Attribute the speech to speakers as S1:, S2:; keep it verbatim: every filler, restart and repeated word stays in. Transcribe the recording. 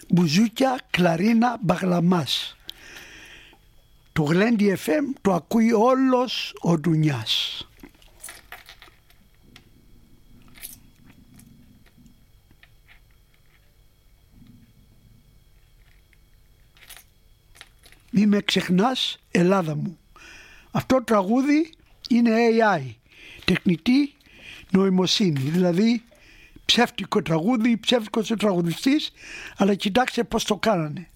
S1: μπουζούκια, κλαρίνα, μπαγλαμάς. Το Γλέντι εφ εμ το ακούει όλος ο Ντουνιάς. Μη με ξεχνάς, Ελλάδα μου. Αυτό το τραγούδι είναι έι άι, τεχνητή νοημοσύνη, δηλαδή ψεύτικο τραγούδι, ψεύτικος ο τραγουδιστής, αλλά κοιτάξτε πώς το κάνανε.